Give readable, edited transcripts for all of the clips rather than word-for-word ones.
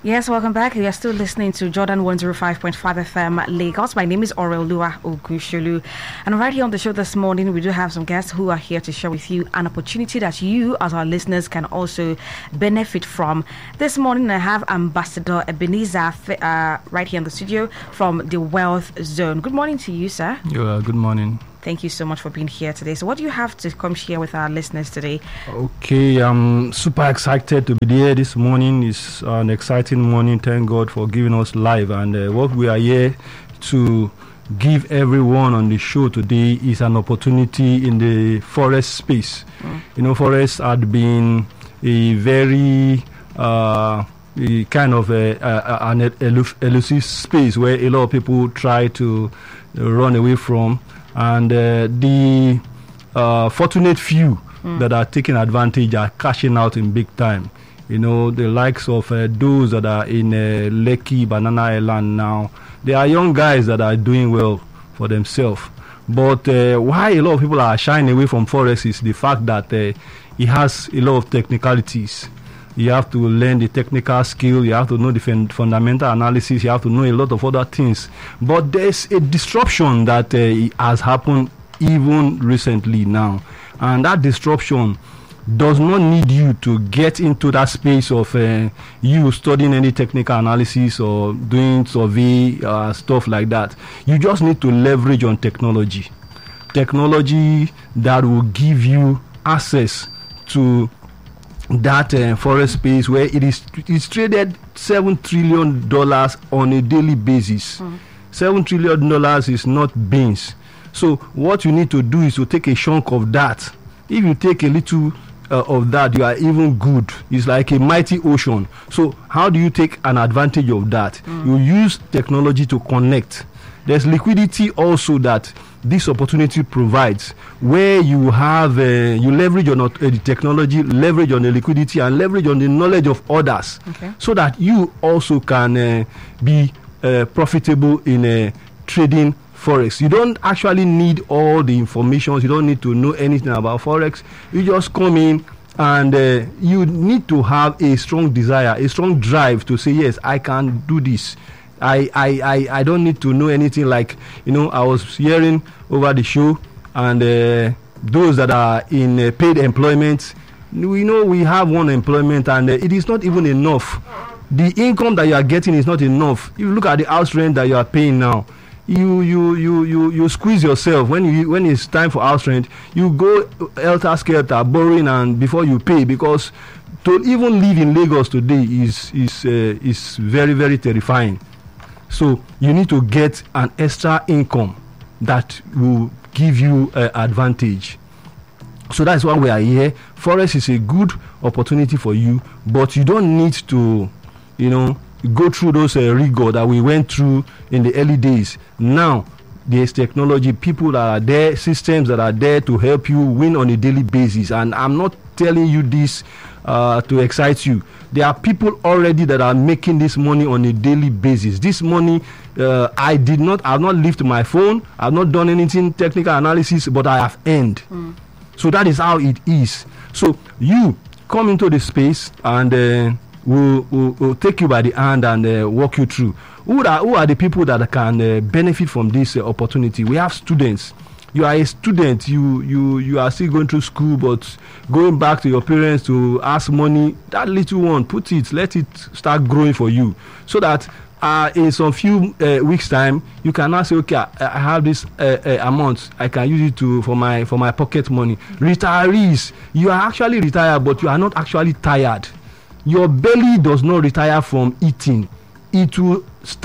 Yes, welcome back. You are still listening to Jordan 105.5 FM Lagos. My name is Orelua Ogushulu. And right here on the show this morning, we do have some guests who are here to share with you an opportunity that you, as our listeners, can also benefit from. This morning, I have Ambassador Ebenezer right here in the studio from the Wealth Zone. Good morning to you, sir. Good morning. Thank you so much for being here today. So what do you have to come share with our listeners today? Okay, I'm super excited to be here this morning. It's an exciting morning. Thank God for giving us life. And what we are here to give everyone on the show today is an opportunity in the forest space. You know, forest had been a very kind of an elusive space where a lot of people try to run away from. And the fortunate few that are taking advantage are cashing out in big time. You know, the likes of those that are in Lekki, Banana Island now. They are young guys that are doing well for themselves. But why a lot of people are shying away from forest is the fact that it has a lot of technicalities. You have to learn the technical skill. You have to know the fundamental analysis. You have to know a lot of other things. But there's a disruption that has happened even recently now. And that disruption does not need you to get into that space of you studying any technical analysis or doing survey, stuff like that. You just need to leverage on technology. Technology that will give you access to that forest space where it's traded $7 trillion on a daily basis. $7 trillion is not beans. So what you need to do is to take a chunk of that. If you take a little of that, you are even good. It's like a mighty ocean. So how do you take an advantage of that? You use technology to connect. There's liquidity also that this opportunity provides, where you have you leverage on the technology, leverage on the liquidity, and leverage on the knowledge of others, so that you also can be profitable in trading forex. You don't actually need all the information. You don't need to know anything about forex. You just come in, and you need to have a strong desire, a strong drive to say, yes, I can do this. I don't need to know anything. Like, you know, I was hearing over the show, and those that are in paid employment, we know we have one employment, and it is not even enough. The income that you are getting is not enough. If you look at the house rent that you are paying now, you squeeze yourself. When it's time for house rent, you go helter-skelter borrowing, and before you pay, because to even live in Lagos today is very, very terrifying. So you need to get an extra income that will give you advantage. So that's why we are here. Forex is a good opportunity for you, but you don't need to, you know, go through those rigor that we went through in the early days. Now there's technology, people that are there, systems that are there to help you win on a daily basis. And I'm not telling you this to excite you. There are people already that are making this money on a daily basis. This money, I've not lifted my phone, I've not done anything technical analysis, but I have earned. So that is how it is. So you come into the space, and we'll take you by the hand and walk you through. Who are the people that can benefit from this opportunity? We have students. You are a student, you are still going through school, but going back to your parents to ask money, that little one, let it start growing for you, so that in some few weeks time you can now say, okay, I have this amount, I can use it for my pocket money. Retirees, you are actually retired, but you are not actually tired. Your belly does not retire from eating. It will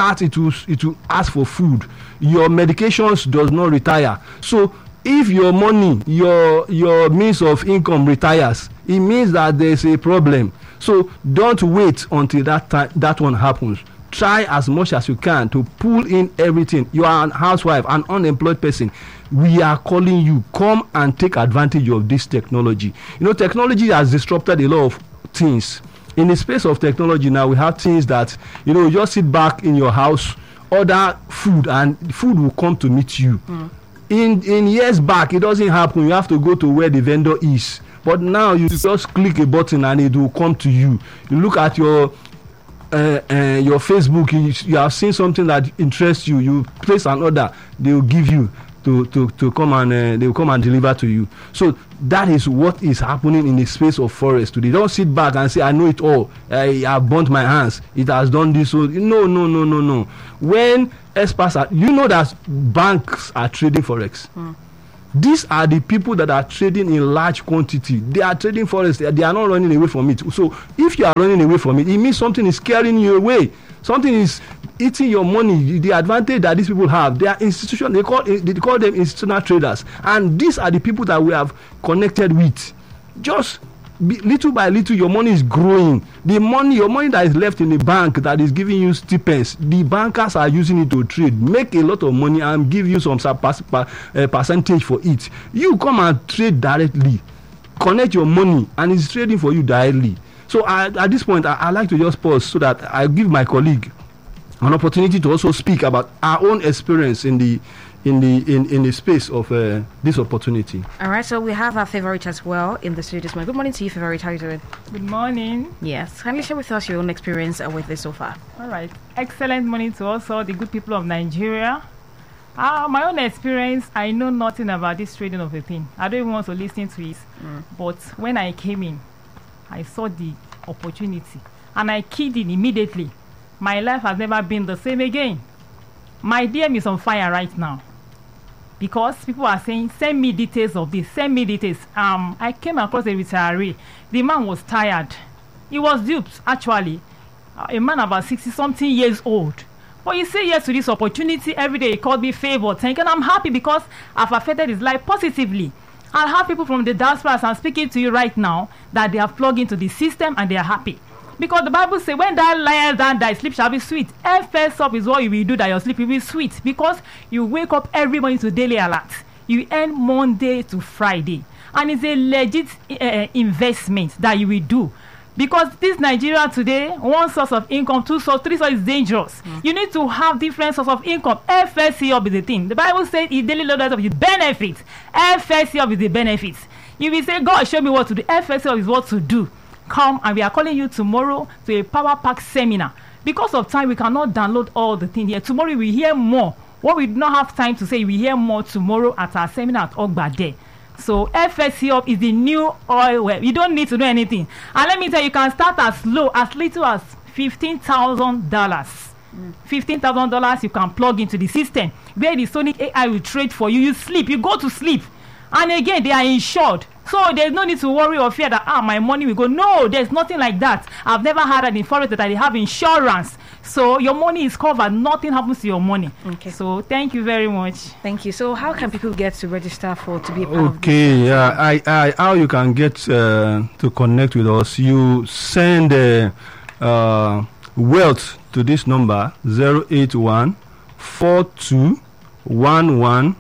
ask for food. Your medications does not retire. So if your money, your means of income retires, it means that there's a problem. So don't wait until that one happens. Try as much as you can to pull in everything. You are a housewife, an unemployed person. We are calling you, come and take advantage of this technology. You know, technology has disrupted a lot of things. In the space of technology now, we have things that, you know, you just sit back in your house, order food, and food will come to meet you. In years back, it doesn't happen. You have to go to where the vendor is. But now you just click a button and it will come to you. You look at your your Facebook, you have seen something that interests you, you place an order, they will give you to come and they will come and deliver to you. So that is what is happening in the space of forest today. Don't sit back and say, I know it all, I have burnt my hands, it has done this. So no. When experts are, you know that banks are trading forex. These are the people that are trading in large quantity. They are trading forex. They are not running away from it. So if you are running away from it, it means something is carrying you away. Something is eating your money. The advantage that these people have, they are institutional. They call them institutional traders, and these are the people that we have connected with. Just little by little, your money is growing. Your money that is left in the bank that is giving you stipends, the bankers are using it to trade, make a lot of money, and give you some percentage for it. You come and trade directly, connect your money, and it's trading for you directly. So at this point, I like to just pause so that I give my colleague an opportunity to also speak about our own experience in the space of this opportunity. All right, so we have our favorite as well in the studio this morning. Good morning to you, favorite. How are you doing? Good morning. Yes, kindly share with us your own experience with this so far. All right, excellent morning to also the good people of Nigeria. My own experience, I know nothing about this trading of a thing. I don't even want to listen to it. But when I came in, I saw the opportunity and I keyed in immediately. My life has never been the same again. My DM is on fire right now because people are saying, send me details of this, send me details. I came across a retiree. The man was tired. He was duped, actually. A man about 60-something years old. But he said yes to this opportunity every day. He called me favor, thinking I'm happy because I've affected his life positively. I have people from the diaspora, as I'm speaking to you right now, that they have plugged into the system and they are happy. Because the Bible says, when thou liest down, thy sleep shall be sweet. First up is what you will do that your sleep will be sweet. Because you wake up every morning to daily alert. You earn Monday to Friday. And it's a legit investment that you will do. Because this Nigeria today, one source of income, two source, three source is dangerous. You need to have different source of income. FSC up is the thing. The Bible says it daily loaded up with benefits. FSC up is the benefits. If you say, God, show me what to do, FSC up is what to do. Come, and we are calling you tomorrow to a Power Pack seminar. Because of time, we cannot download all the things here. Tomorrow we hear more. What we do not have time to say, we hear more tomorrow at our seminar at Ogbade. So FSC up is the new oil well. You don't need to do anything. And let me tell you, you can start as low, as little as $15,000. $15,000 you can plug into the system where the Sonic AI will trade for you. You sleep, you go to sleep. And again, they are insured. So there's no need to worry or fear that my money will go. No, there's nothing like that. I've never had an forest that they have insurance. So your money is covered. Nothing happens to your money. Okay. So thank you very much. Thank you. So how can people get to register to be a part of this? Okay, yeah. How you can get to connect with us? You send wealth to this number 081 4211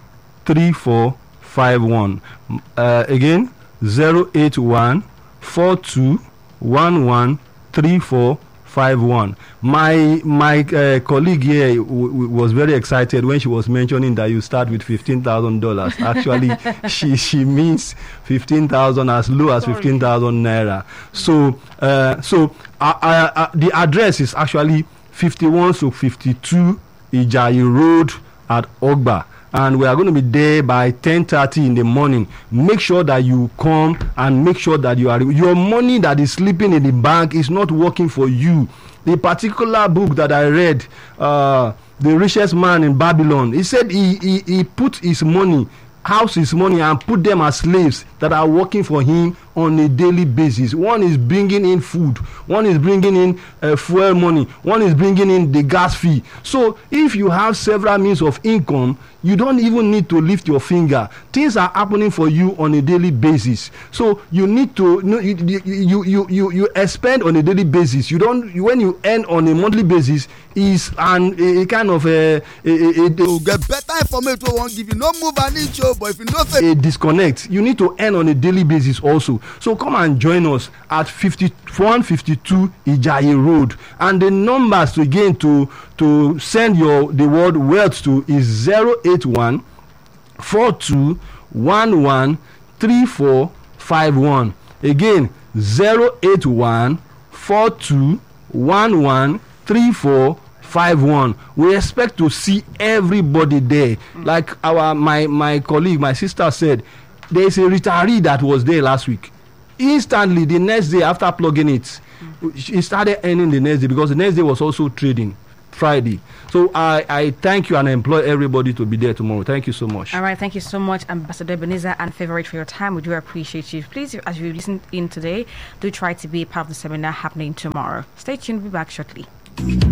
3451. Again, 081 4211 3451. My colleague here was very excited when she was mentioning that you start with $15,000. Actually, she means 15,000 as low as 15,000 naira. So the address is actually 51 to 52 Ijayi Road at Ogba. And we are going to be there by 10:30 in the morning. Make sure that you come and make sure that your money that is sleeping in the bank is not working for you. The particular book that I read, The Richest Man in Babylon, he said he put his money, house his money, and put them as slaves that are working for him on a daily basis. One is bringing in food, one is bringing in fuel money, one is bringing in the gas fee. So if you have several means of income, you don't even need to lift your finger. Things are happening for you on a daily basis. So you need to you expend on a daily basis. You don't, when you earn on a monthly basis, is a kind of a get better information. Won't give you no move an inch, but if you know a disconnect, you need to earn on a daily basis also. So come and join us at 5152 Ijayi Road, and the numbers again to send the word wealth to is 081 4211 3451. Again, 081 42 113451. We expect to see everybody there. Like my colleague, my sister said, there is a retiree that was there last week. Instantly, the next day after plugging it, she started earning the next day, because the next day was also trading, Friday. So I thank you and I implore everybody to be there tomorrow. Thank you so much. All right, thank you so much, Ambassador Ebenezer and Favorite, for your time. We do appreciate you. Please, as you listen in today, do try to be part of the seminar happening tomorrow. Stay tuned. We'll be back shortly.